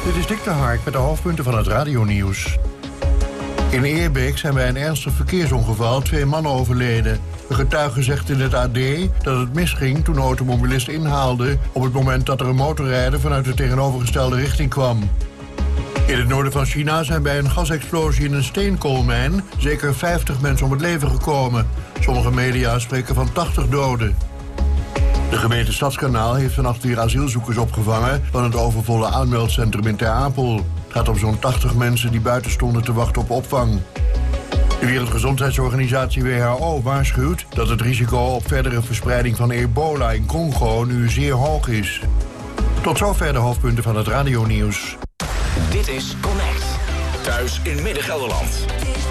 Dit is Dick de Hark met de hoofdpunten van het radionieuws. In Eerbeek zijn bij een ernstig verkeersongeval 2 mannen overleden. De getuige zegt in het AD dat het misging toen de automobilist inhaalde op het moment dat er een motorrijder vanuit de tegenovergestelde richting kwam. In het noorden van China zijn bij een gasexplosie in een steenkoolmijn zeker 50 mensen om het leven gekomen. Sommige media spreken van 80 doden. De gemeente Stadskanaal heeft vannacht weer asielzoekers opgevangen van het overvolle aanmeldcentrum in Ter Apel. Het gaat om zo'n 80 mensen die buiten stonden te wachten op opvang. De Wereldgezondheidsorganisatie WHO waarschuwt dat het risico op verdere verspreiding van ebola in Congo nu zeer hoog is. Tot zover de hoofdpunten van het radionieuws. Dit is Connect. Thuis in Midden-Gelderland.